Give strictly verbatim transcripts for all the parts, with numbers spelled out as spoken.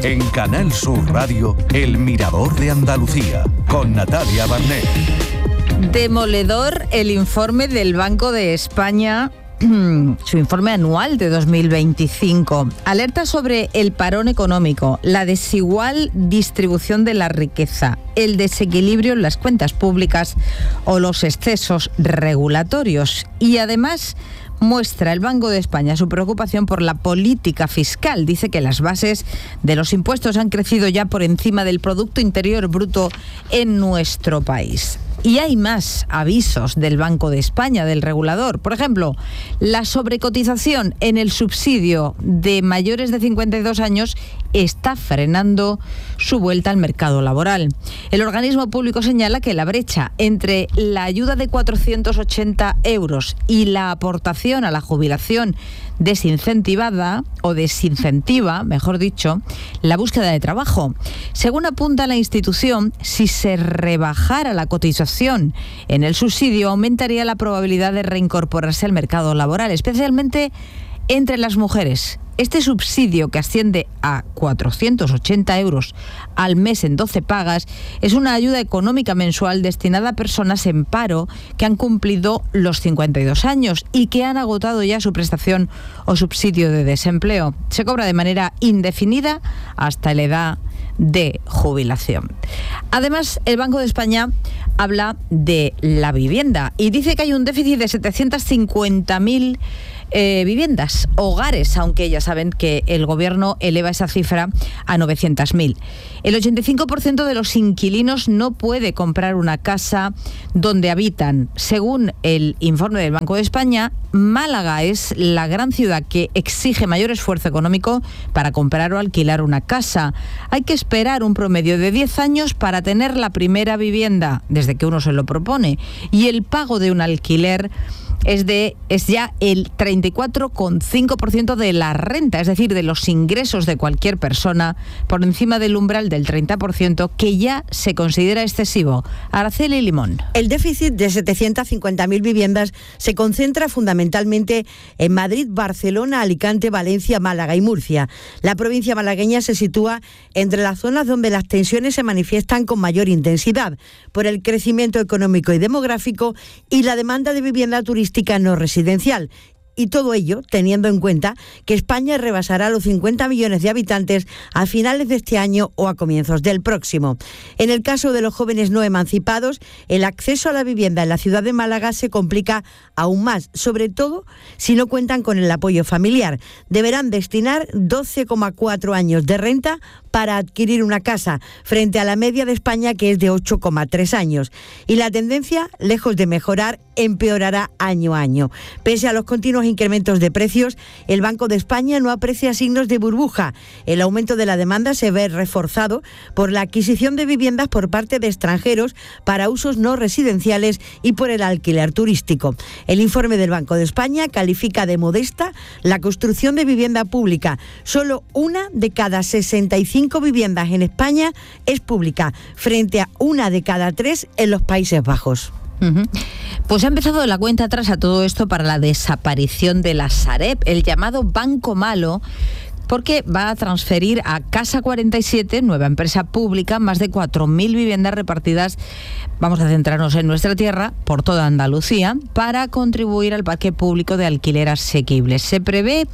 En Canal Sur Radio, El Mirador de Andalucía, con Natalia Barnett. Demoledor el informe del Banco de España, su informe anual de dos mil veinticinco. Alerta sobre el parón económico, la desigual distribución de la riqueza, el desequilibrio en las cuentas públicas o los excesos regulatorios. Y además muestra el Banco de España su preocupación por la política fiscal. Dice que las bases de los impuestos han crecido ya por encima del Producto Interior Bruto en nuestro país. Y hay más avisos del Banco de España, del regulador. Por ejemplo, la sobrecotización en el subsidio de mayores de cincuenta y dos años está frenando su vuelta al mercado laboral. El organismo público señala que la brecha entre la ayuda de cuatrocientos ochenta euros y la aportación a la jubilación desincentivada o desincentiva, mejor dicho, la búsqueda de trabajo. Según apunta la institución, si se rebajara la cotización en el subsidio, aumentaría la probabilidad de reincorporarse al mercado laboral, especialmente entre las mujeres. Este subsidio, que asciende a cuatrocientos ochenta euros al mes en doce pagas, es una ayuda económica mensual destinada a personas en paro que han cumplido los cincuenta y dos años y que han agotado ya su prestación o subsidio de desempleo. Se cobra de manera indefinida hasta la edad de jubilación. Además, el Banco de España habla de la vivienda y dice que hay un déficit de setecientas cincuenta mil Eh, viviendas, hogares, aunque ya saben que el gobierno eleva esa cifra a novecientas mil. El ochenta y cinco por ciento de los inquilinos no puede comprar una casa donde habitan. Según el informe del Banco de España, Málaga es la gran ciudad que exige mayor esfuerzo económico para comprar o alquilar una casa. Hay que esperar un promedio de diez años para tener la primera vivienda, desde que uno se lo propone, y el pago de un alquiler es de es ya el treinta y cuatro coma cinco por ciento de la renta, es decir, de los ingresos de cualquier persona, por encima del umbral del treinta por ciento, que ya se considera excesivo. Araceli Limón. El déficit de setecientas cincuenta mil viviendas se concentra fundamentalmente en Madrid, Barcelona, Alicante, Valencia, Málaga y Murcia. La provincia malagueña se sitúa entre las zonas donde las tensiones se manifiestan con mayor intensidad por el crecimiento económico y demográfico y la demanda de vivienda turística no residencial. Y todo ello teniendo en cuenta que España rebasará los cincuenta millones de habitantes a finales de este año o a comienzos del próximo. En el caso de los jóvenes no emancipados, el acceso a la vivienda en la ciudad de Málaga se complica aún más, sobre todo si no cuentan con el apoyo familiar. Deberán destinar doce coma cuatro años de renta para adquirir una casa, frente a la media de España, que es de ocho coma tres años. Y la tendencia, lejos de mejorar, empeorará año a año. Pese a los continuos incrementos de precios, el Banco de España no aprecia signos de burbuja. El aumento de la demanda se ve reforzado por la adquisición de viviendas por parte de extranjeros para usos no residenciales y por el alquiler turístico. El informe del Banco de España califica de modesta la construcción de vivienda pública. Solo una de cada sesenta y cinco viviendas en España es pública, frente a una de cada tres en los Países Bajos. Uh-huh. Pues ha empezado la cuenta atrás a todo esto para la desaparición de la Sareb, el llamado Banco Malo, porque va a transferir a Casa cuarenta y siete, nueva empresa pública, más de cuatro mil viviendas repartidas, vamos a centrarnos en nuestra tierra, por toda Andalucía, para contribuir al parque público de alquiler asequible. Se prevé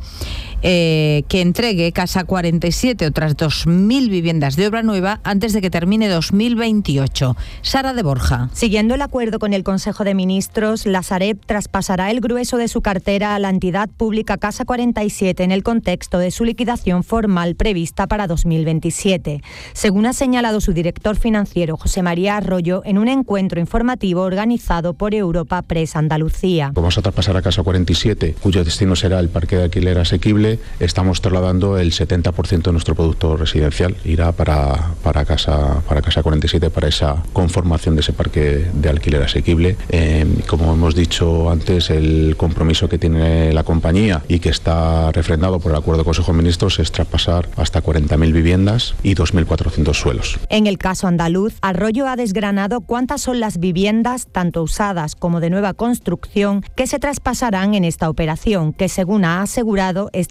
eh, que entregue Casa cuarenta y siete otras dos mil viviendas de obra nueva antes de que termine dos mil veintiocho. Sara de Borja. Siguiendo el acuerdo con el Consejo de Ministros, la Sareb traspasará el grueso de su cartera a la entidad pública Casa cuarenta y siete en el contexto de su liquidación formal prevista para dos mil veintisiete. Según ha señalado su director financiero, José María Arroyo, en un encuentro informativo organizado por Europa Press Andalucía. Vamos a traspasar a Casa cuarenta y siete, cuyo destino será el parque de alquiler asequible. Estamos trasladando el setenta por ciento de nuestro producto residencial. Irá para, para, casa, para Casa cuarenta y siete, para esa conformación de ese parque de alquiler asequible. Eh, como hemos dicho antes, el compromiso que tiene la compañía y que está refrendado por el acuerdo del Consejo de Ministros es traspasar hasta cuarenta mil viviendas y dos mil cuatrocientos suelos. En el caso andaluz, Arroyo ha desgranado cuántas son las viviendas, tanto usadas como de nueva construcción, que se traspasarán en esta operación, que según ha asegurado está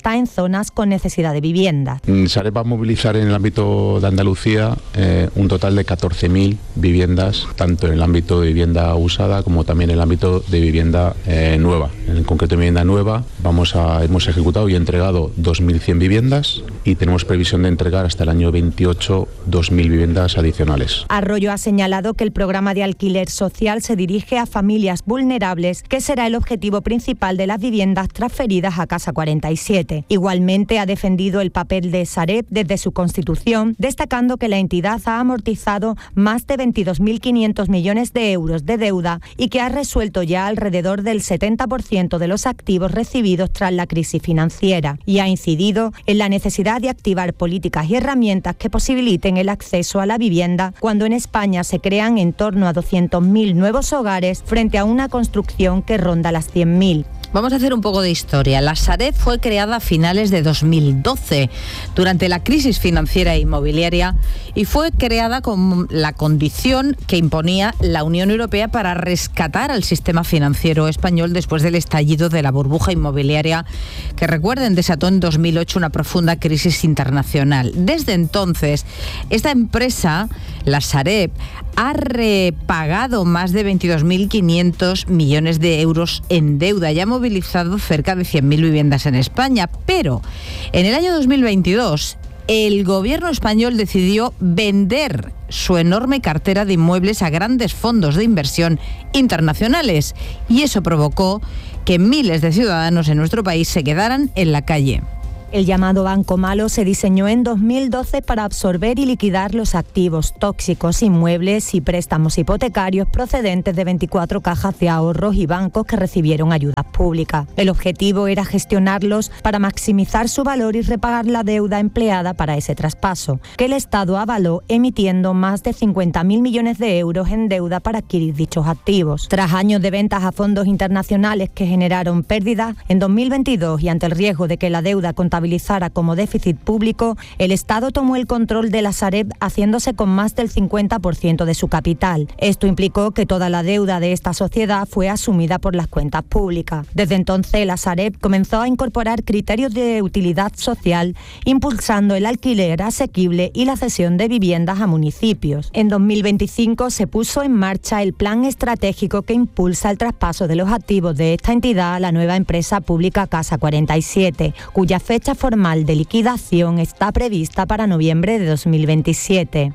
está en zonas con necesidad de vivienda. Sareb va a movilizar en el ámbito de Andalucía eh, un total de catorce mil viviendas, tanto en el ámbito de vivienda usada como también en el ámbito de vivienda eh, nueva. En concreto, en vivienda nueva vamos a, hemos ejecutado y entregado dos mil cien viviendas y tenemos previsión de entregar hasta el año veintiocho dos mil viviendas adicionales. Arroyo ha señalado que el programa de alquiler social se dirige a familias vulnerables, que será el objetivo principal de las viviendas transferidas a Casa cuarenta y siete. Igualmente ha defendido el papel de Sareb desde su constitución, destacando que la entidad ha amortizado más de veintidós mil quinientos millones de euros de deuda y que ha resuelto ya alrededor del setenta por ciento de los activos recibidos tras la crisis financiera, y ha incidido en la necesidad de activar políticas y herramientas que posibiliten el acceso a la vivienda cuando en España se crean en torno a doscientos mil nuevos hogares frente a una construcción que ronda las cien mil. Vamos a hacer un poco de historia. La Sareb fue creada a finales de dos mil doce, durante la crisis financiera e inmobiliaria, y fue creada con la condición que imponía la Unión Europea para rescatar al sistema financiero español después del estallido de la burbuja inmobiliaria que, recuerden, desató en dos mil ocho una profunda crisis internacional. Desde entonces, esta empresa, la Sareb, ha repagado más de veintidós mil quinientos millones de euros en deuda y ha movilizado cerca de cien mil viviendas en España. Pero en el año dos mil veintidós, el gobierno español decidió vender su enorme cartera de inmuebles a grandes fondos de inversión internacionales, y eso provocó que miles de ciudadanos en nuestro país se quedaran en la calle. El llamado Banco Malo se diseñó en dos mil doce para absorber y liquidar los activos tóxicos, inmuebles y préstamos hipotecarios procedentes de veinticuatro cajas de ahorros y bancos que recibieron ayudas públicas. El objetivo era gestionarlos para maximizar su valor y repagar la deuda empleada para ese traspaso, que el Estado avaló emitiendo más de cincuenta mil millones de euros en deuda para adquirir dichos activos. Tras años de ventas a fondos internacionales que generaron pérdidas, en dos mil veintidós, y ante el riesgo de que la deuda contabilizara como déficit público, el Estado tomó el control de la Sareb, haciéndose con más del cincuenta por ciento de su capital. Esto implicó que toda la deuda de esta sociedad fue asumida por las cuentas públicas. Desde entonces, la Sareb comenzó a incorporar criterios de utilidad social, impulsando el alquiler asequible y la cesión de viviendas a municipios. En dos mil veinticinco se puso en marcha el plan estratégico que impulsa el traspaso de los activos de esta entidad a la nueva empresa pública Casa cuarenta y siete, cuya fecha formal de liquidación está prevista para noviembre de dos mil veintisiete.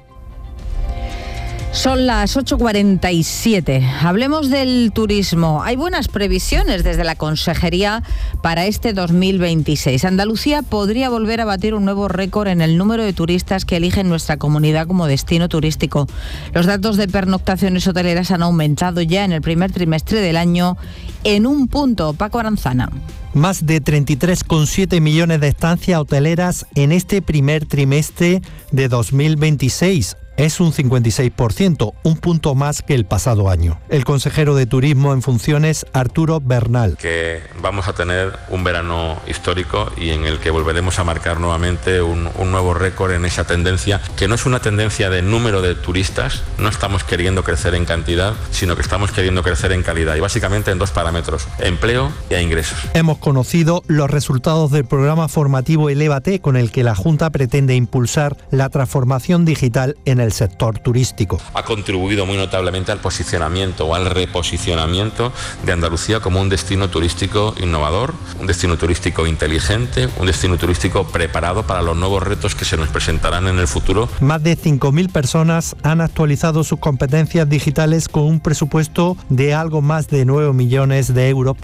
Son las ocho cuarenta y siete. Hablemos del turismo. Hay buenas previsiones desde la Consejería para este dos mil veintiséis. Andalucía podría volver a batir un nuevo récord en el número de turistas que eligen nuestra comunidad como destino turístico. Los datos de pernoctaciones hoteleras han aumentado ya en el primer trimestre del año en un punto. Paco Aranzana. Más de treinta y tres coma siete millones de estancias hoteleras en este primer trimestre de dos mil veintiséis. Es un cincuenta y seis por ciento, un punto más que el pasado año. El consejero de Turismo en funciones, Arturo Bernal. Que vamos a tener un verano histórico y en el que volveremos a marcar nuevamente un, un nuevo récord en esa tendencia, que no es una tendencia de número de turistas, no estamos queriendo crecer en cantidad, sino que estamos queriendo crecer en calidad, y básicamente en dos parámetros: empleo y ingresos. Hemos conocido los resultados del programa formativo Elévate, con el que la Junta pretende impulsar la transformación digital en el el sector turístico. Ha contribuido muy notablemente al posicionamiento o al reposicionamiento de Andalucía como un destino turístico innovador, un destino turístico inteligente, un destino turístico preparado para los nuevos retos que se nos presentarán en el futuro. Más de cinco mil personas han actualizado sus competencias digitales con un presupuesto de algo más de nueve millones de euros.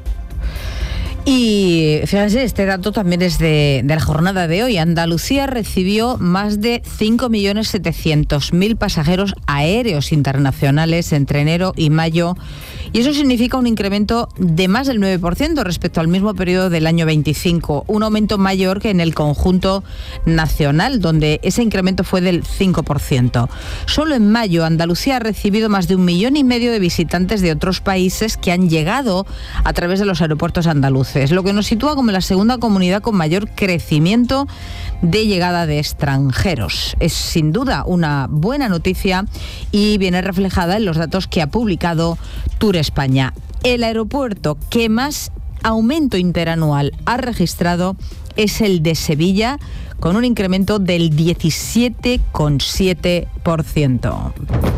Y fíjense, este dato también es de, de la jornada de hoy. Andalucía recibió más de cinco millones setecientos mil pasajeros aéreos internacionales entre enero y mayo, y eso significa un incremento de más del nueve por ciento respecto al mismo periodo del año veinticinco, un aumento mayor que en el conjunto nacional, donde ese incremento fue del cinco por ciento. Solo en mayo, Andalucía ha recibido más de un millón y medio de visitantes de otros países que han llegado a través de los aeropuertos andaluces, lo que nos sitúa como la segunda comunidad con mayor crecimiento de llegada de extranjeros. Es sin duda una buena noticia y viene reflejada en los datos que ha publicado Tour España. El aeropuerto que más aumento interanual ha registrado es el de Sevilla, con un incremento del diecisiete coma siete por ciento.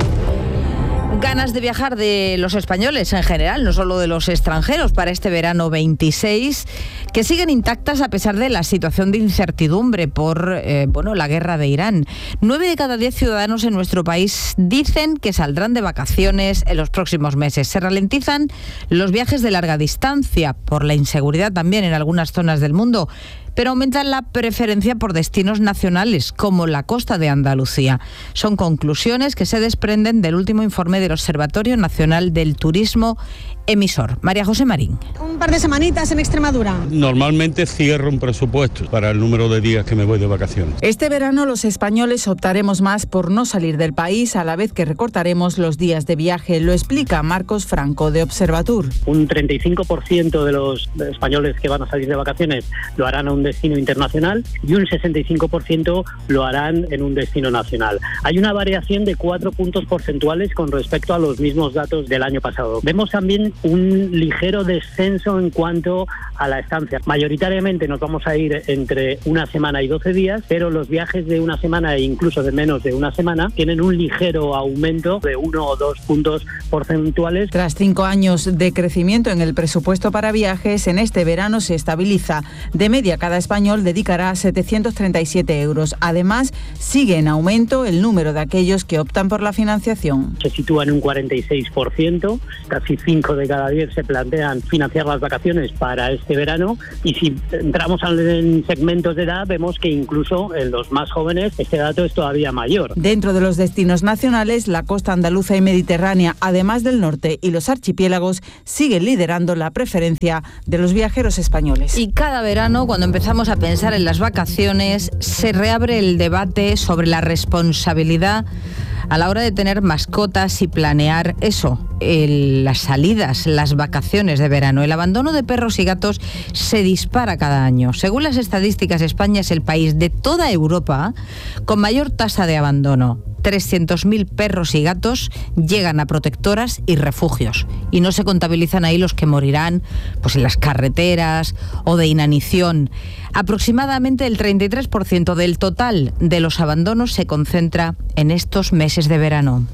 Ganas de viajar de los españoles en general, no solo de los extranjeros, para este verano veintiséis, que siguen intactas a pesar de la situación de incertidumbre por eh, bueno, la guerra de Irán. Nueve de cada diez ciudadanos en nuestro país dicen que saldrán de vacaciones en los próximos meses. Se ralentizan los viajes de larga distancia por la inseguridad también en algunas zonas del mundo, pero aumenta la preferencia por destinos nacionales, como la costa de Andalucía. Son conclusiones que se desprenden del último informe del Observatorio Nacional del Turismo Emisor. María José Marín. Un par de semanitas en Extremadura. Normalmente cierro un presupuesto para el número de días que me voy de vacaciones. Este verano los españoles optaremos más por no salir del país, a la vez que recortaremos los días de viaje. Lo explica Marcos Franco, de Observatur. Un treinta y cinco por ciento de los españoles que van a salir de vacaciones lo harán a un destino internacional y un sesenta y cinco por ciento lo harán en un destino nacional. Hay una variación de cuatro puntos porcentuales con respecto a los mismos datos del año pasado. Vemos también un ligero descenso en cuanto a la estancia. Mayoritariamente nos vamos a ir entre una semana y doce días, pero los viajes de una semana e incluso de menos de una semana tienen un ligero aumento de uno o dos puntos porcentuales. Tras cinco años de crecimiento en el presupuesto para viajes, en este verano se estabiliza. De media, cada español dedicará setecientos treinta y siete euros. Además, sigue en aumento el número de aquellos que optan por la financiación. Se sitúa en un cuarenta y seis por ciento, casi cinco de cada diez se plantean financiar las vacaciones para este verano, y si entramos en segmentos de edad vemos que incluso en los más jóvenes este dato es todavía mayor. Dentro de los destinos nacionales, la costa andaluza y mediterránea, además del norte y los archipiélagos, siguen liderando la preferencia de los viajeros españoles. Y cada verano, cuando empezamos a pensar en las vacaciones, se reabre el debate sobre la responsabilidad a la hora de tener mascotas y planear eso, el, las salidas, las vacaciones de verano. El abandono de perros y gatos se dispara cada año. Según las estadísticas, España es el país de toda Europa con mayor tasa de abandono. trescientos mil perros y gatos llegan a protectoras y refugios, y no se contabilizan ahí los que morirán pues en las carreteras o de inanición. Aproximadamente el treinta y tres por ciento del total de los abandonos se concentra en estos meses de verano.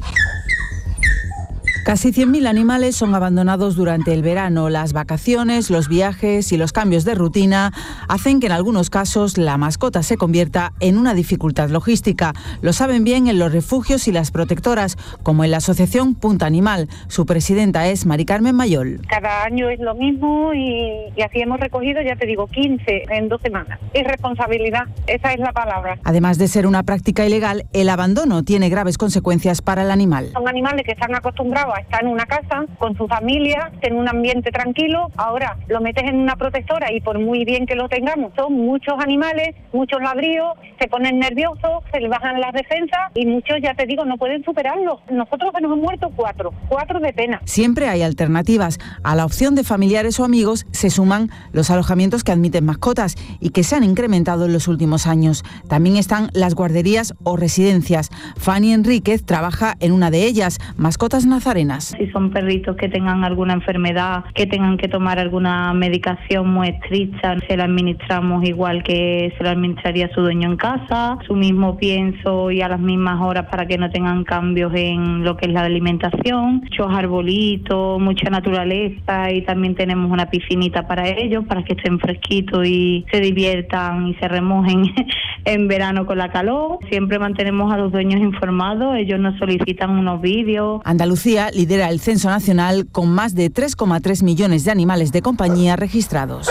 Casi cien mil animales son abandonados durante el verano. Las vacaciones, los viajes y los cambios de rutina hacen que en algunos casos la mascota se convierta en una dificultad logística. Lo saben bien en los refugios y las protectoras, como en la asociación Punta Animal. Su presidenta es Mari Carmen Mayol. Cada año es lo mismo y, y así hemos recogido, ya te digo, quince en dos semanas. Irresponsabilidad, esa es la palabra. Además de ser una práctica ilegal, el abandono tiene graves consecuencias para el animal. Son animales que están acostumbrados a estar en una casa con su familia, en un ambiente tranquilo. Ahora lo metes en una protectora y por muy bien que lo tengamos, son muchos animales, muchos ladrillos, se ponen nerviosos, se les bajan las defensas y muchos, ya te digo, no pueden superarlo. Nosotros que nos hemos muerto cuatro, cuatro de pena. Siempre hay alternativas. A la opción de familiares o amigos se suman los alojamientos que admiten mascotas y que se han incrementado en los últimos años. También están las guarderías o residencias. Fanny Enríquez trabaja en una de ellas, Mascotas Nazarenas. Si son perritos que tengan alguna enfermedad, que tengan que tomar alguna medicación muy estricta, se la administramos igual que se la administraría su dueño en casa, su mismo pienso y a las mismas horas para que no tengan cambios en lo que es la alimentación, muchos arbolitos, mucha naturaleza, y también tenemos una piscinita para ellos, para que estén fresquitos y se diviertan y se remojen en verano con la calor. Siempre mantenemos a los dueños informados, ellos nos solicitan unos vídeos. Andalucía lidera el censo nacional con más de tres coma tres millones de animales de compañía registrados.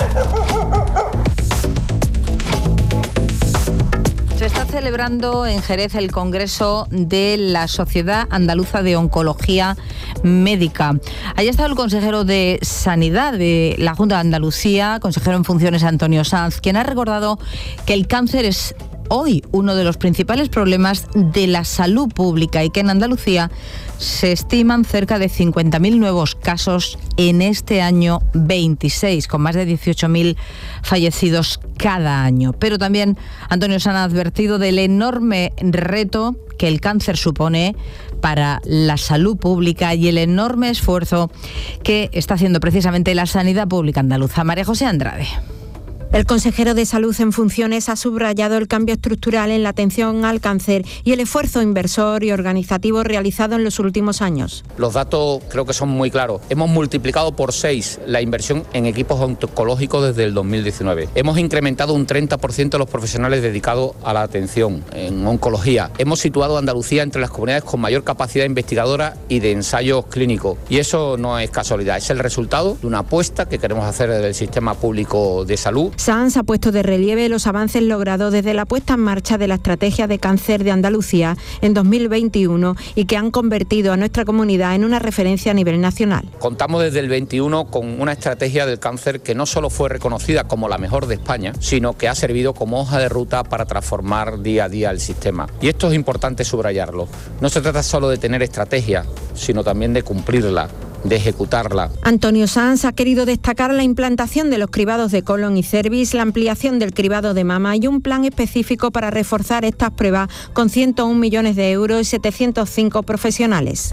Se está celebrando en Jerez el Congreso de la Sociedad Andaluza de Oncología Médica. Allí ha estado el consejero de Sanidad de la Junta de Andalucía, consejero en funciones Antonio Sanz, quien ha recordado que el cáncer es hoy uno de los principales problemas de la salud pública y que en Andalucía se estiman cerca de cincuenta mil nuevos casos en este año veintiséis, con más de dieciocho mil fallecidos cada año. Pero también Antonio Sanz ha advertido del enorme reto que el cáncer supone para la salud pública y el enorme esfuerzo que está haciendo precisamente la sanidad pública andaluza. María José Andrade. El consejero de Salud en funciones ha subrayado el cambio estructural en la atención al cáncer y el esfuerzo inversor y organizativo realizado en los últimos años. Los datos creo que son muy claros. Hemos multiplicado por seis la inversión en equipos oncológicos desde el dos mil diecinueve. Hemos incrementado un treinta por ciento los profesionales dedicados a la atención en oncología. Hemos situado a Andalucía entre las comunidades con mayor capacidad investigadora y de ensayos clínicos. Y eso no es casualidad, es el resultado de una apuesta que queremos hacer desde el sistema público de salud. Sanz ha puesto de relieve los avances logrados desde la puesta en marcha de la Estrategia de Cáncer de Andalucía en dos mil veintiuno y que han convertido a nuestra comunidad en una referencia a nivel nacional. Contamos desde el veintiuno con una estrategia del cáncer que no solo fue reconocida como la mejor de España, sino que ha servido como hoja de ruta para transformar día a día el sistema. Y esto es importante subrayarlo. No se trata solo de tener estrategia, sino también de cumplirla, de ejecutarla. Antonio Sanz ha querido destacar la implantación de los cribados de colon y cervix, la ampliación del cribado de mama y un plan específico para reforzar estas pruebas con ciento un millones de euros y setecientos cinco profesionales.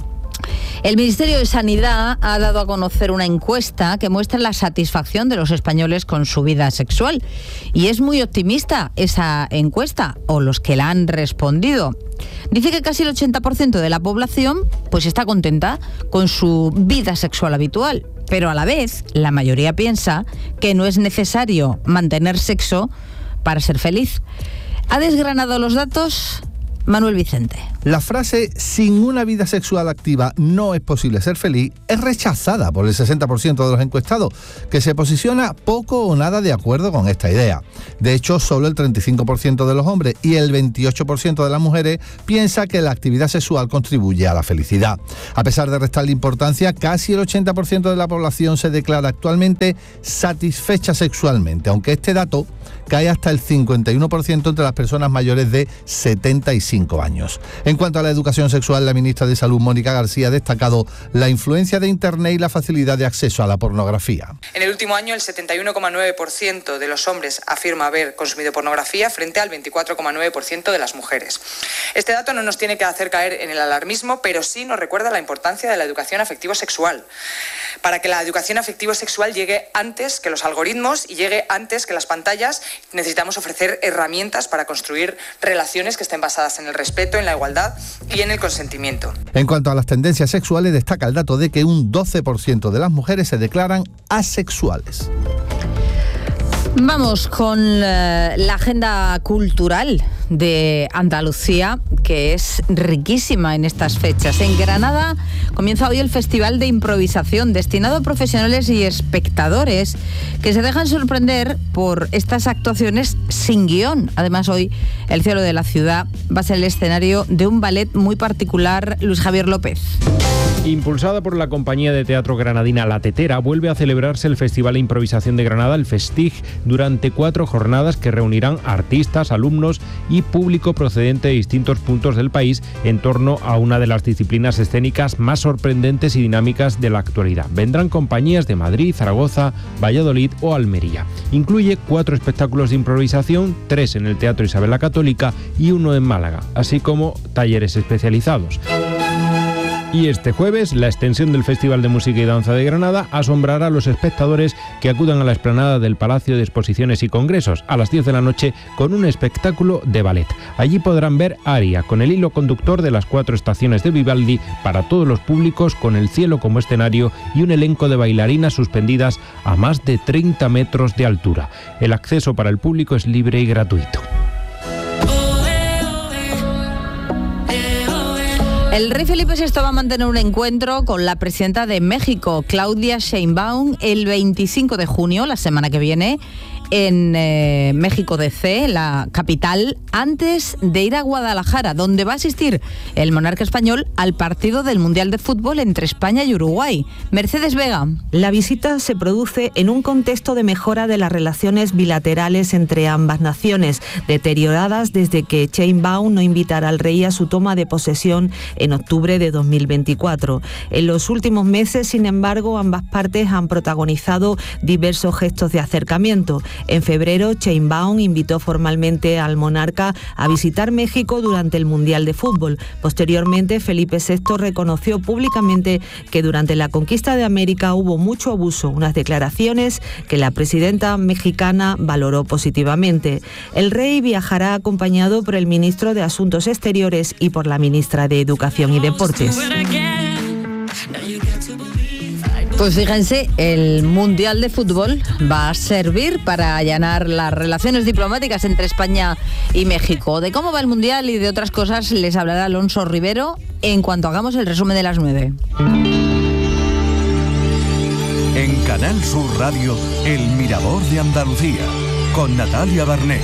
El Ministerio de Sanidad ha dado a conocer una encuesta que muestra la satisfacción de los españoles con su vida sexual. Y es muy optimista esa encuesta, o los que la han respondido. Dice que casi el ochenta por ciento de la población pues está contenta con su vida sexual habitual. Pero a la vez, la mayoría piensa que no es necesario mantener sexo para ser feliz. Ha desgranado los datos Manuel Vicente. La frase «sin una vida sexual activa no es posible ser feliz» es rechazada por el sesenta por ciento de los encuestados, que se posiciona poco o nada de acuerdo con esta idea. De hecho, solo el treinta y cinco por ciento de los hombres y el veintiocho por ciento de las mujeres piensa que la actividad sexual contribuye a la felicidad. A pesar de restarle importancia, casi el ochenta por ciento de la población se declara actualmente satisfecha sexualmente, aunque este dato cae hasta el cincuenta y uno por ciento entre las personas mayores de setenta y cinco años. En cuanto a la educación sexual, la ministra de Salud, Mónica García, ha destacado la influencia de Internet y la facilidad de acceso a la pornografía. En el último año, el setenta y uno coma nueve por ciento de los hombres afirma haber consumido pornografía frente al veinticuatro coma nueve por ciento de las mujeres. Este dato no nos tiene que hacer caer en el alarmismo, pero sí nos recuerda la importancia de la educación afectivo-sexual. Para que la educación afectivo-sexual llegue antes que los algoritmos y llegue antes que las pantallas, necesitamos ofrecer herramientas para construir relaciones que estén basadas en el respeto, en la igualdad y en el consentimiento. En cuanto a las tendencias sexuales, destaca el dato de que un doce por ciento de las mujeres se declaran asexuales. Vamos con la, la agenda cultural de Andalucía, que es riquísima en estas fechas. En Granada comienza hoy el Festival de Improvisación, destinado a profesionales y espectadores que se dejan sorprender por estas actuaciones sin guión. Además, hoy el cielo de la ciudad va a ser el escenario de un ballet muy particular. Luis Javier López. Impulsada por la compañía de teatro granadina La Tetera, vuelve a celebrarse el Festival de Improvisación de Granada, el Festig, durante cuatro jornadas que reunirán artistas, alumnos y público procedente de distintos puntos del país en torno a una de las disciplinas escénicas más sorprendentes y dinámicas de la actualidad. Vendrán compañías de Madrid, Zaragoza, Valladolid o Almería. Incluye cuatro espectáculos de improvisación, tres en el Teatro Isabel la Católica y uno en Málaga, así como talleres especializados. Y este jueves, la extensión del Festival de Música y Danza de Granada asombrará a los espectadores que acudan a la explanada del Palacio de Exposiciones y Congresos a las diez de la noche con un espectáculo de ballet. Allí podrán ver Aria, con el hilo conductor de las cuatro estaciones de Vivaldi para todos los públicos, con el cielo como escenario y un elenco de bailarinas suspendidas a más de treinta metros de altura. El acceso para el público es libre y gratuito. El rey Felipe sexto va a mantener un encuentro con la presidenta de México, Claudia Sheinbaum, el veinticinco de junio, la semana que viene, en eh, México D C, la capital, antes de ir a Guadalajara, donde va a asistir el monarca español al partido del Mundial de Fútbol entre España y Uruguay. Mercedes Vega. La visita se produce en un contexto de mejora de las relaciones bilaterales entre ambas naciones, deterioradas desde que Sheinbaum no invitara al rey a su toma de posesión en octubre de dos mil veinticuatro. En los últimos meses, sin embargo, ambas partes han protagonizado diversos gestos de acercamiento. En febrero, Sheinbaum invitó formalmente al monarca a visitar México durante el Mundial de Fútbol. Posteriormente, Felipe sexto reconoció públicamente que durante la conquista de América hubo mucho abuso, unas declaraciones que la presidenta mexicana valoró positivamente. El rey viajará acompañado por el ministro de Asuntos Exteriores y por la ministra de Educación y Deportes. Pues fíjense, el Mundial de Fútbol va a servir para allanar las relaciones diplomáticas entre España y México. De cómo va el Mundial y de otras cosas les hablará Alonso Rivero en cuanto hagamos el resumen de las nueve. En Canal Sur Radio, El Mirador de Andalucía, con Natalia Barnés.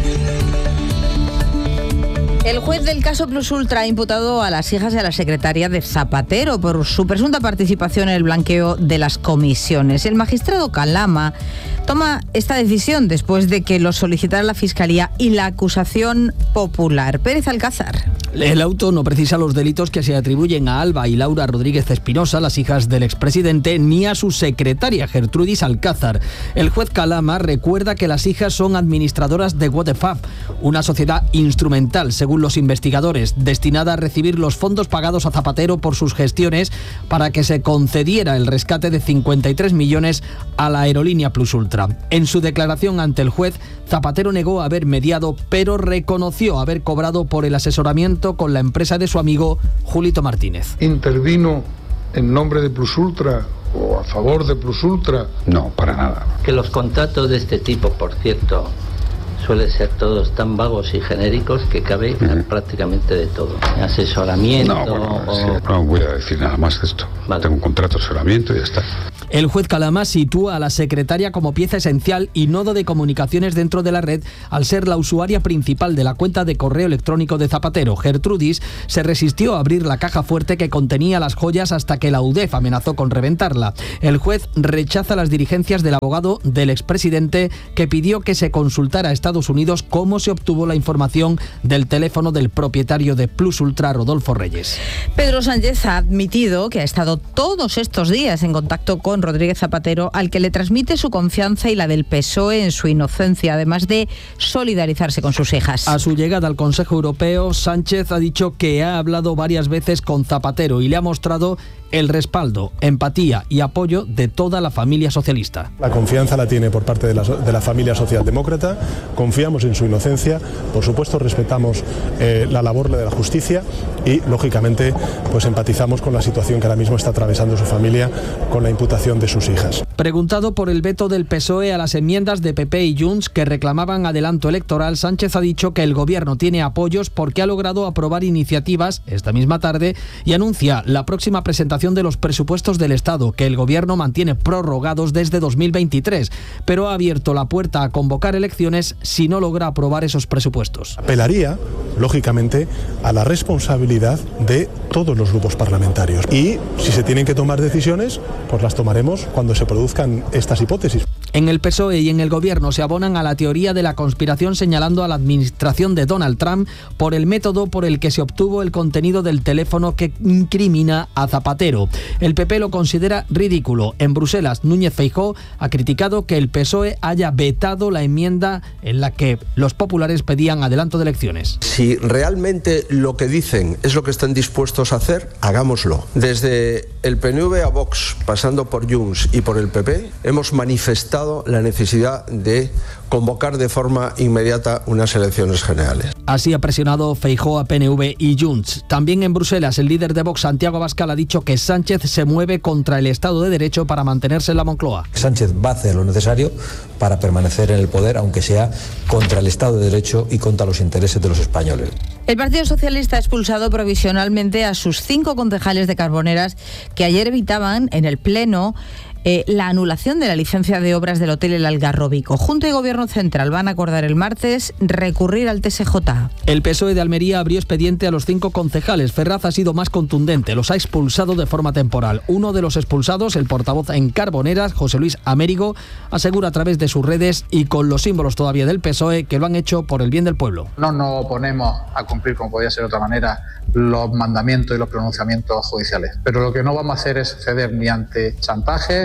El juez del caso Plus Ultra ha imputado a las hijas y a la secretaria de Zapatero por su presunta participación en el blanqueo de las comisiones. El magistrado Calama toma esta decisión después de que lo solicitara la Fiscalía y la acusación popular. Pérez Alcázar. El auto no precisa los delitos que se atribuyen a Alba y Laura Rodríguez Espinosa, las hijas del expresidente, ni a su secretaria, Gertrudis Alcázar. El juez Calama recuerda que las hijas son administradoras de What the Fab, una sociedad instrumental, según los investigadores, destinada a recibir los fondos pagados a Zapatero por sus gestiones para que se concediera el rescate de cincuenta y tres millones a la aerolínea Plus Ultra. En su declaración ante el juez, Zapatero negó haber mediado, pero reconoció haber cobrado por el asesoramiento con la empresa de su amigo Julito Martínez. ¿Intervino en nombre de Plus Ultra o a favor de Plus Ultra? No, para nada. Que los contratos de este tipo, por cierto, suelen ser todos tan vagos y genéricos que cabe uh-huh. prácticamente de todo. Asesoramiento... No, bueno, o... sí, no voy a decir nada más de esto. Vale. Tengo un contrato de asesoramiento y ya está. El juez Calama sitúa a la secretaria como pieza esencial y nodo de comunicaciones dentro de la red al ser la usuaria principal de la cuenta de correo electrónico de Zapatero. Gertrudis se resistió a abrir la caja fuerte que contenía las joyas hasta que la U D E F amenazó con reventarla. El juez rechaza las dirigencias del abogado del expresidente que pidió que se consultara a Estados Unidos cómo se obtuvo la información del teléfono del propietario de Plus Ultra, Rodolfo Reyes. Pedro Sánchez ha admitido que ha estado todos estos días en contacto con Rodríguez Zapatero, al que le transmite su confianza y la del P S O E en su inocencia, además de solidarizarse con sus hijas. A su llegada al Consejo Europeo, Sánchez ha dicho que ha hablado varias veces con Zapatero y le ha mostrado el respaldo, empatía y apoyo de toda la familia socialista. La confianza la tiene por parte de la, de la familia socialdemócrata, confiamos en su inocencia, por supuesto respetamos eh, la labor de la justicia y, lógicamente, pues empatizamos con la situación que ahora mismo está atravesando su familia con la imputación de sus hijas. Preguntado por el veto del P S O E a las enmiendas de P P y Junts que reclamaban adelanto electoral, Sánchez ha dicho que el gobierno tiene apoyos porque ha logrado aprobar iniciativas esta misma tarde y anuncia la próxima presentación de los presupuestos del Estado, que el gobierno mantiene prorrogados desde dos mil veintitrés, pero ha abierto la puerta a convocar elecciones si no logra aprobar esos presupuestos. Apelaría, lógicamente, a la responsabilidad de todos los grupos parlamentarios y si se tienen que tomar decisiones, pues las tomaremos cuando se produzcan estas hipótesis. En el P S O E y en el gobierno se abonan a la teoría de la conspiración, señalando a la administración de Donald Trump por el método por el que se obtuvo el contenido del teléfono que incrimina a Zapatero. El P P lo considera ridículo. En Bruselas, Núñez Feijóo ha criticado que el P S O E haya vetado la enmienda en la que los populares pedían adelanto de elecciones. Si realmente lo que dicen es lo que están dispuestos a hacer, hagámoslo. Desde el P N V a Vox, pasando por Junts y por el P P, hemos manifestado la necesidad de convocar de forma inmediata unas elecciones generales. Así ha presionado Feijóo a P N V y Junts. También en Bruselas, el líder de Vox, Santiago Abascal, ha dicho que Sánchez se mueve contra el Estado de Derecho para mantenerse en la Moncloa. Sánchez va a hacer lo necesario para permanecer en el poder, aunque sea contra el Estado de Derecho y contra los intereses de los españoles. El Partido Socialista ha expulsado provisionalmente a sus cinco concejales de Carboneras que ayer evitaban en el Pleno Eh, la anulación de la licencia de obras del Hotel El Algarrobico. Junta y Gobierno Central van a acordar el martes recurrir al T S J. El P S O E de Almería abrió expediente a los cinco concejales. Ferraz ha sido más contundente, los ha expulsado de forma temporal. Uno de los expulsados, el portavoz en Carboneras, José Luis Amérigo, asegura a través de sus redes y con los símbolos todavía del P S O E que lo han hecho por el bien del pueblo. No nos oponemos a cumplir, como podía ser de otra manera, los mandamientos y los pronunciamientos judiciales. Pero lo que no vamos a hacer es ceder ni ante chantaje,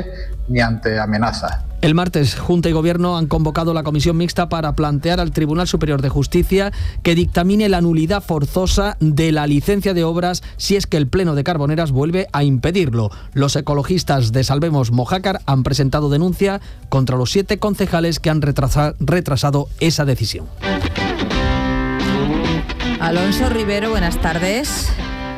ni ante amenazas. El martes, Junta y Gobierno han convocado la comisión mixta para plantear al Tribunal Superior de Justicia que dictamine la nulidad forzosa de la licencia de obras si es que el Pleno de Carboneras vuelve a impedirlo. Los ecologistas de Salvemos Mojácar han presentado denuncia contra los siete concejales que han retrasa- retrasado esa decisión. Alonso Rivero, buenas tardes.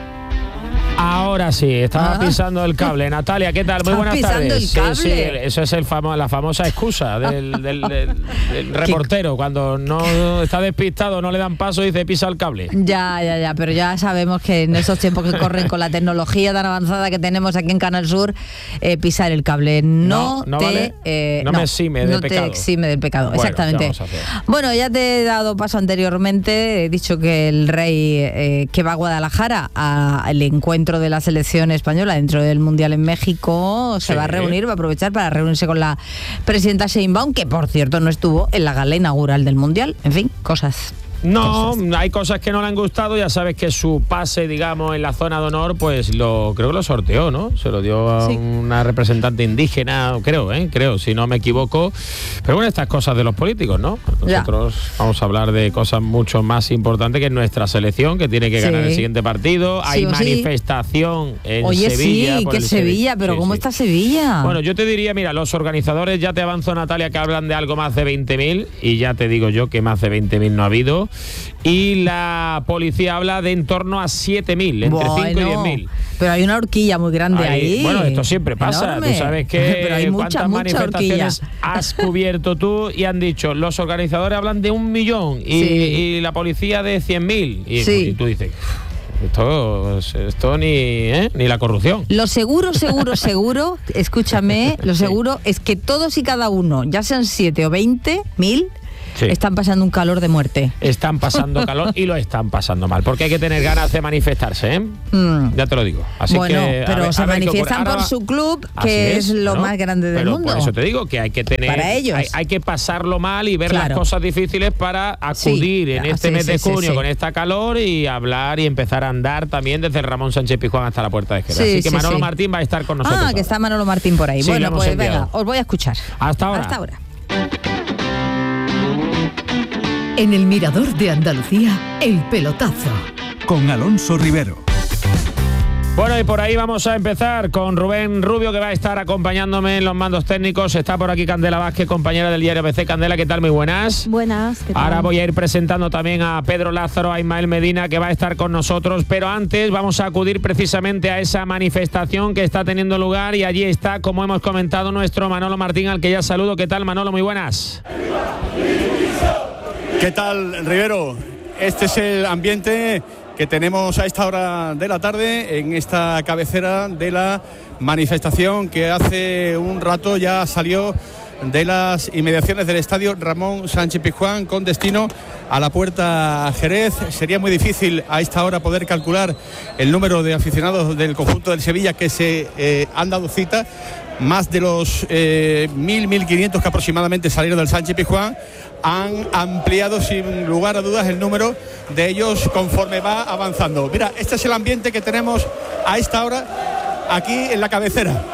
Ahora sí, estaba Ah. pisando el cable. Natalia, ¿qué tal? Muy ¿Estás buenas pisando tardes. el Sí, cable? sí, eso es el famo- la famosa excusa del, del- del- del reportero. Cuando no está despistado, no le dan paso y dice pisa el cable. Ya, ya, ya, pero ya sabemos que en esos tiempos que corren con la tecnología tan avanzada que tenemos aquí en Canal Sur, eh, pisar el cable no, No, no te... vale. eh, No me exime del no pecado. te exime del pecado, Bueno, exactamente. ¿qué vamos a hacer? Bueno, ya te he dado paso anteriormente, he dicho que el rey eh, que va a Guadalajara al encuentro de la selección española dentro del Mundial en México se Sí. va a reunir, va a aprovechar para reunirse con la presidenta Sheinbaum, que por cierto no estuvo en la gala inaugural del Mundial. En fin, cosas. No, hay cosas que no le han gustado. Ya sabes que su pase, digamos, en la zona de honor, pues lo creo que lo sorteó, ¿no? Se lo dio a Sí. una representante indígena, creo, ¿eh? Creo, si no me equivoco. Pero bueno, estas cosas de los políticos, ¿no? Nosotros ya. vamos a hablar de cosas mucho más importantes, que es nuestra selección, que tiene que Sí. ganar el siguiente partido. Sí Hay o sí. manifestación en Oye, Sevilla. sí, por que el Sevilla, pero Sí, ¿cómo sí. está Sevilla? Bueno, yo te diría, mira, los organizadores, ya te avanzó, Natalia, que hablan de algo más de veinte mil, y ya te digo yo que más de veinte mil no ha habido. Y la policía habla de en torno a siete mil, entre cinco y diez mil. Pero hay una horquilla muy grande ahí. Ahí, bueno, esto siempre pasa. Enorme. Tú sabes que Pero hay mucha, cuántas mucha manifestaciones horquilla. has cubierto tú, y han dicho, los organizadores hablan de un millón y, Sí. y la policía de cien mil. Y, Sí. y tú dices, esto, esto ni, ¿eh? ni la corrupción. Lo seguro, seguro, seguro, escúchame, lo seguro es que todos y cada uno, ya sean siete o veinte mil, Sí. están pasando un calor de muerte. Están pasando calor y lo están pasando mal, porque hay que tener ganas de manifestarse, ¿eh? Mm. Ya te lo digo. Así Bueno, que, a pero ver- se a ver qué ocurre. manifiestan Ahora por va- su club, Así que es, lo bueno, más grande del pero mundo. Por eso te digo que hay que tener, Para ellos. Hay, hay que pasarlo mal y ver Claro. las cosas difíciles para acudir Sí, en ah, este sí, mes de sí, sí, junio sí. con esta calor y hablar y empezar a andar también desde el Ramón Sánchez Pizjuán hasta la Puerta de Esquerra. Sí, Así que sí, Manolo sí. Martín va a estar con nosotros. Ah, que ahora. está Manolo Martín por ahí. Sí, bueno, lo hemos pues enviado. venga, os voy a escuchar. Hasta ahora. Hasta ahora. En el Mirador de Andalucía, el pelotazo. Con Alonso Rivero. Bueno, y por ahí vamos a empezar con Rubén Rubio, que va a estar acompañándome en los mandos técnicos. Está por aquí Candela Vázquez, compañera del diario A B C. Candela, ¿qué tal? Muy buenas. Buenas, ¿qué tal? Ahora voy a ir presentando también a Pedro Lázaro, a Ismael Medina, que va a estar con nosotros, pero antes vamos a acudir precisamente a esa manifestación que está teniendo lugar, y allí está, como hemos comentado, nuestro Manolo Martín, al que ya saludo. ¿Qué tal, Manolo? Muy buenas. ¿Qué tal, Rivero? Este es el ambiente que tenemos a esta hora de la tarde en esta cabecera de la manifestación que hace un rato ya salió de las inmediaciones del estadio Ramón Sánchez Pizjuán con destino a la Puerta Jerez. Sería muy difícil a esta hora poder calcular el número de aficionados del conjunto del Sevilla que se eh, han dado cita. Más de los eh, mil, mil quinientos que aproximadamente salieron del Sánchez Pizjuán han ampliado sin lugar a dudas el número de ellos conforme va avanzando. Mira, este es el ambiente que tenemos a esta hora aquí en la cabecera.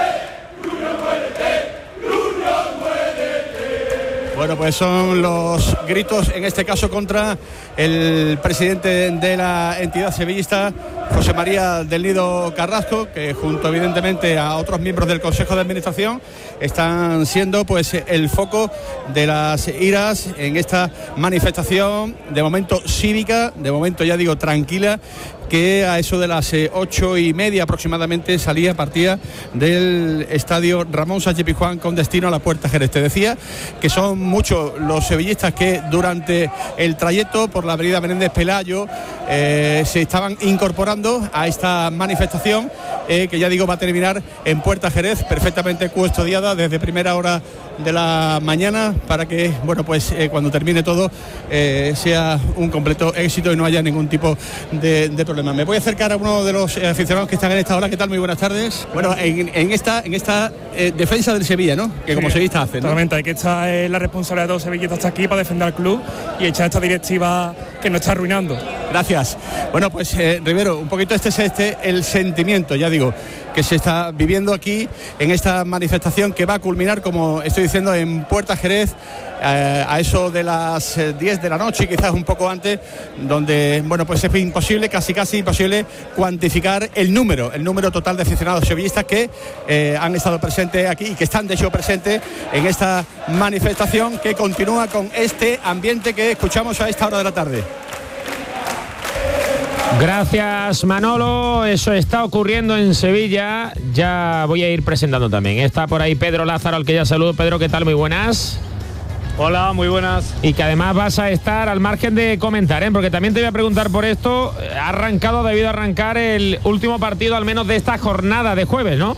Bueno, pues son los gritos, en este caso contra el presidente de la entidad sevillista, José María del Nido Carrasco, que junto evidentemente a otros miembros del Consejo de Administración están siendo pues el foco de las iras en esta manifestación, de momento cívica, de momento ya digo tranquila, que a eso de las eh, ocho y media aproximadamente salía, partía del estadio Ramón Sánchez Pizjuán con destino a la Puerta Jerez. Te decía que son muchos los sevillistas que durante el trayecto por la avenida Menéndez Pelayo eh, se estaban incorporando a esta manifestación eh, que ya digo va a terminar en Puerta Jerez, perfectamente custodiada desde primera hora de la mañana para que, bueno, pues eh, cuando termine todo eh, sea un completo éxito y no haya ningún tipo de, de problema. Me voy a acercar a uno de los eh, aficionados que están en esta hora. ¿Qué tal? Muy buenas tardes. Bueno, en, en esta, en esta eh, defensa del Sevilla, ¿no? Que como sí, sevillista hacen, ¿no? Totalmente, hay que echar eh, la responsabilidad de todos los sevillistas hasta aquí para defender al club y echar esta directiva que nos está arruinando. Gracias. Bueno, pues eh, Rivero, un poquito este es este el sentimiento, ya digo, que se está viviendo aquí en esta manifestación que va a culminar, como estoy diciendo, en Puerta Jerez, eh, a eso de las eh, diez de la noche, quizás un poco antes, donde, bueno, pues es imposible, casi casi imposible cuantificar el número, el número total de aficionados sevillistas que eh, han estado presentes aquí y que están de hecho presentes en esta manifestación que continúa con este ambiente que escuchamos a esta hora de la tarde. Gracias, Manolo. Eso está ocurriendo en Sevilla. Ya voy a ir presentando también. Está por ahí Pedro Lázaro, al que ya saludo. Pedro, ¿qué tal? Muy buenas. Hola, muy buenas. Y que además vas a estar al margen de comentar, ¿eh? Porque también te voy a preguntar por esto. Ha arrancado, ha debido arrancar el último partido, al menos de esta jornada de jueves, ¿no?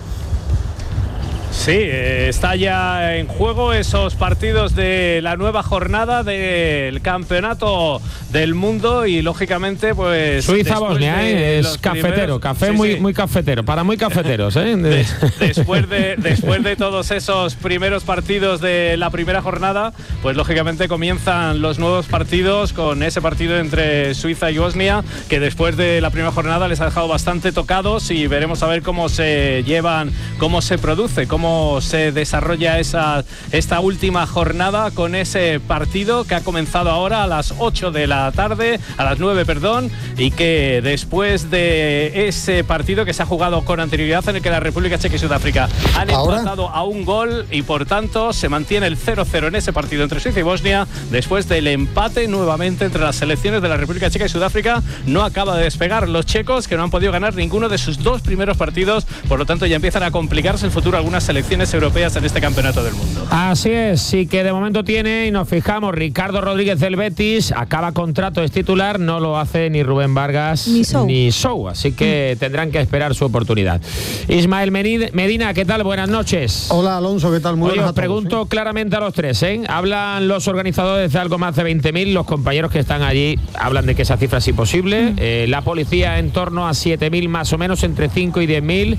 Sí, eh, está ya en juego esos partidos de la nueva jornada del Campeonato del Mundo y lógicamente pues Suiza-Bosnia, ¿eh? Es cafetero, primeros, café sí, muy sí. muy cafetero, para muy cafeteros, ¿eh? De, después de después de todos esos primeros partidos de la primera jornada, pues lógicamente comienzan los nuevos partidos con ese partido entre Suiza y Bosnia, que después de la primera jornada les ha dejado bastante tocados y veremos a ver cómo se llevan, cómo se produce, cómo se desarrolla esa, esta última jornada con ese partido que ha comenzado ahora a las ocho de la tarde, a las nueve, perdón, y que después de ese partido que se ha jugado con anterioridad en el que la República Checa y Sudáfrica han empatado a un gol y por tanto se mantiene el cero cero en ese partido entre Suiza y Bosnia, después del empate nuevamente entre las selecciones de la República Checa y Sudáfrica. No acaba de despegar los checos, que no han podido ganar ninguno de sus dos primeros partidos, por lo tanto ya empiezan a complicarse el futuro algunas selecciones europeas en este Campeonato del Mundo. Así es, sí que de momento tiene, y nos fijamos, Ricardo Rodríguez del Betis, acaba contrato, es titular, no lo hace ni Rubén Vargas ni Sou, ni Sou así que mm. tendrán que esperar su oportunidad. Ismael Medina, ¿qué tal? Buenas noches. Hola Alonso, ¿qué tal? Muy Oye, buenas os pregunto todos, ¿eh? claramente a los tres, ¿eh? Hablan los organizadores de algo más de veinte mil, los compañeros que están allí hablan de que esa cifra es imposible, mm. eh, la policía en torno a siete mil más o menos, entre cinco y diez mil.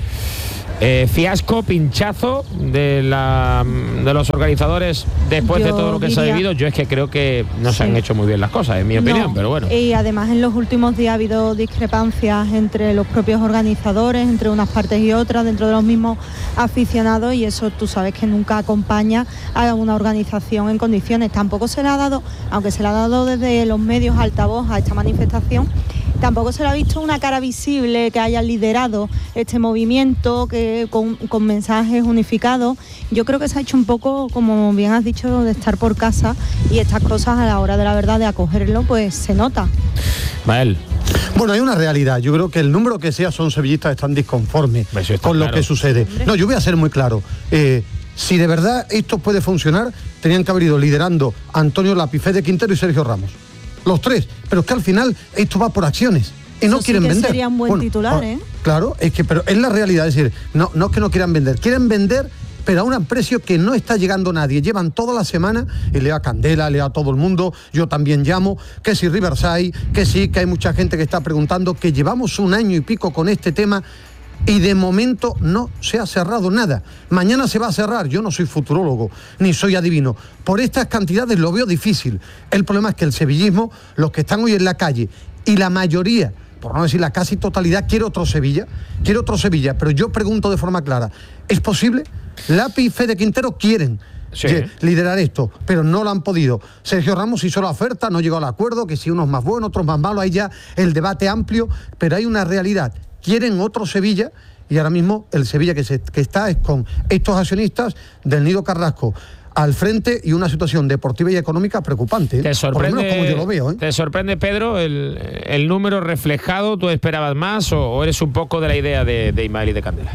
Eh, fiasco, pinchazo de, la, de los organizadores después yo de todo lo que diría, se ha vivido. Yo es que creo que no se sí. han hecho muy bien las cosas, en mi opinión, no, pero bueno. Y además en los últimos días ha habido discrepancias entre los propios organizadores, entre unas partes y otras, dentro de los mismos aficionados, y eso tú sabes que nunca acompaña a una organización en condiciones. Tampoco se le ha dado, aunque se le ha dado desde los medios altavoz a esta manifestación, tampoco se le ha visto una cara visible que haya liderado este movimiento, que con, con mensajes unificados. Yo creo que se ha hecho un poco, como bien has dicho, de estar por casa, y estas cosas a la hora de la verdad de acogerlo, pues se nota. Mael. Bueno, hay una realidad. Yo creo que el número que sea son sevillistas están disconformes con lo claro. que sucede. No, yo voy a ser muy claro. Eh, si de verdad esto puede funcionar, tenían que haber ido liderando Antonio Lapifé de Quintero y Sergio Ramos. Los tres. Pero es que al final esto va por acciones. Y no Eso quieren sí que vender. Sería un buen bueno, titular, ¿eh? Claro, es que, pero es la realidad, es decir, no, no es que no quieran vender, quieren vender, pero a un precio que no está llegando nadie. Llevan toda la semana, y lea Candela, lea a todo el mundo, yo también llamo, que si Riverside, que sí, que hay mucha gente que está preguntando, que llevamos un año y pico con este tema, y de momento no se ha cerrado nada. Mañana se va a cerrar. Yo no soy futurólogo, ni soy adivino. Por estas cantidades lo veo difícil. El problema es que el sevillismo, los que están hoy en la calle, y la mayoría, por no decir la casi totalidad, quiere otro Sevilla, quiere otro Sevilla, pero yo pregunto de forma clara, ¿es posible? Lapi y Fede Quintero quieren sí. liderar esto, pero no lo han podido. Sergio Ramos hizo la oferta, no llegó al acuerdo, que si unos más buenos, otros más malos, hay ya el debate amplio, pero hay una realidad, quieren otro Sevilla, y ahora mismo el Sevilla que, se, que está es con estos accionistas del Nido Carrasco al frente, y una situación deportiva y económica preocupante. ¿Te sorprende, por lo menos como yo lo veo, ¿eh? ¿Te sorprende, Pedro, el, el número reflejado? ¿Tú esperabas más o, o eres un poco de la idea de, de Ismael y de Candela?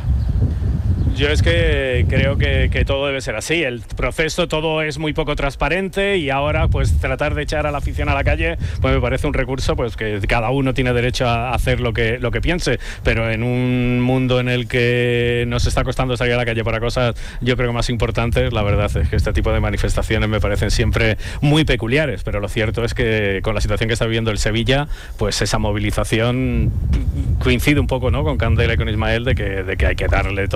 Yo es que creo que, que todo debe ser así. El proceso, todo es muy poco transparente, y ahora pues tratar de echar a la afición a la calle pues me parece un recurso pues que cada uno tiene derecho a hacer lo que, lo que piense, pero en un mundo en el que nos está costando salir a la calle para cosas yo creo que más importantes, la verdad es que este tipo de manifestaciones me parecen siempre muy peculiares, pero lo cierto es que con la situación que está viviendo el Sevilla, pues esa movilización coincide un poco, ¿no?, con Candela y con Ismael de que, de que hay que darle todavía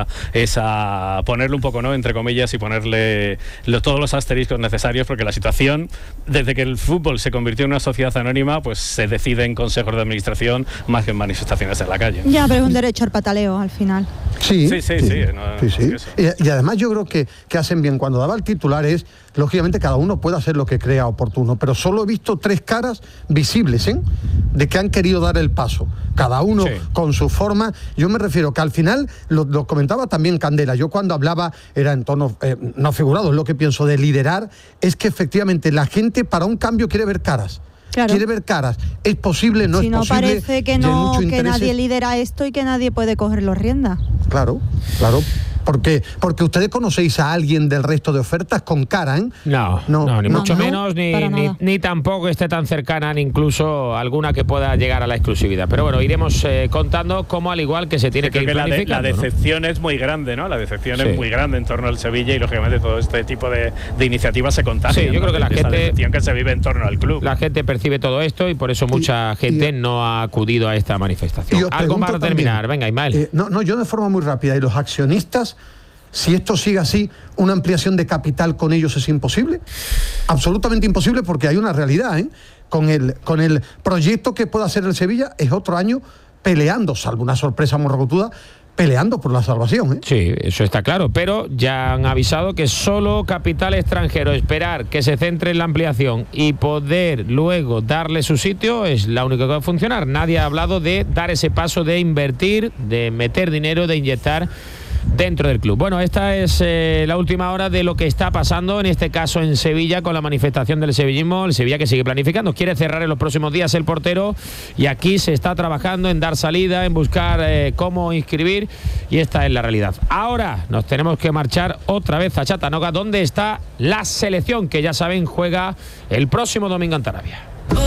es a ponerle un poco, ¿no?, entre comillas, y ponerle lo, todos los asteriscos necesarios, porque la situación, desde que el fútbol se convirtió en una sociedad anónima, pues se decide en consejos de administración más que en manifestaciones en la calle. Ya, pero es un derecho al pataleo al final. Sí, sí, sí, sí, sí, no, sí, sí. Y, y además yo creo que, que hacen bien. Cuando daba el titular es, lógicamente cada uno puede hacer lo que crea oportuno, pero solo he visto tres caras visibles, ¿eh?, de que han querido dar el paso, cada uno sí. con su forma. Yo me refiero que al final, lo, lo comentaba también Candela, yo cuando hablaba era en tono eh, no figurado, es lo que pienso de liderar, es que efectivamente la gente para un cambio quiere ver caras. Claro. Quiere ver caras. ¿Es posible? ¿No si es no posible? Parece que no, que nadie lidera esto y que nadie puede coger los riendas. Claro, claro. Porque, porque ustedes conocéis a alguien del resto de ofertas con cara, ¿eh? No, no, no ni no, mucho no, menos, ni, ni, ni tampoco esté tan cercana, ni incluso alguna que pueda llegar a la exclusividad. Pero bueno, iremos eh, contando cómo, al igual que se tiene que ir planificando. La, de, la decepción, ¿no?, es muy grande, ¿no? La decepción sí. es muy grande en torno al Sevilla y, lógicamente, todo este tipo de, de iniciativas se contagian. Sí, yo creo que la gente... decepción que se vive en torno al club. La gente percibe todo esto y por eso mucha y, gente y, no ha acudido a esta manifestación. Algo para terminar. También, venga, Ismael. Eh, no, no, yo de forma muy rápida. ¿Y los accionistas? Si esto sigue así, ¿una ampliación de capital con ellos es imposible? Absolutamente imposible, porque hay una realidad, ¿eh? Con el, con el proyecto que pueda hacer el Sevilla, es otro año peleando, salvo una sorpresa morrocotuda, peleando por la salvación, ¿eh? Sí, eso está claro, pero ya han avisado que solo capital extranjero, esperar que se centre en la ampliación y poder luego darle su sitio es la única que va a funcionar. Nadie ha hablado de dar ese paso de invertir, de meter dinero, de inyectar dentro del club. Bueno, esta es eh, la última hora de lo que está pasando, en este caso en Sevilla, con la manifestación del sevillismo. El Sevilla que sigue planificando, quiere cerrar en los próximos días el portero, y aquí se está trabajando en dar salida, en buscar eh, cómo inscribir, y esta es la realidad. Ahora nos tenemos que marchar otra vez a Chattanooga, donde está la selección, que ya saben juega el próximo domingo en Tarabia.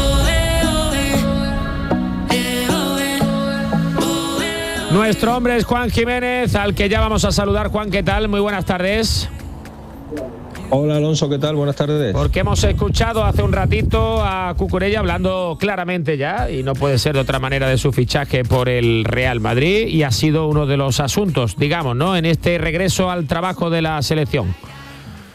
Nuestro hombre es Juan Jiménez, al que ya vamos a saludar. Juan, ¿qué tal? Muy buenas tardes. Hola Alonso, ¿qué tal? Buenas tardes. Porque hemos escuchado hace un ratito a Cucurella hablando claramente ya, y no puede ser de otra manera, de su fichaje por el Real Madrid, y ha sido uno de los asuntos, digamos, ¿no?, en este regreso al trabajo de la selección.